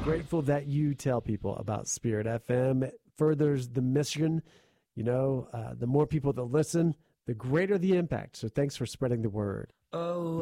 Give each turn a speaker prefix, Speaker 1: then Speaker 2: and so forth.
Speaker 1: Grateful that you tell people about Spirit FM. It furthers the mission. The more people that listen, the greater the impact. So thanks for spreading the word.
Speaker 2: Oh.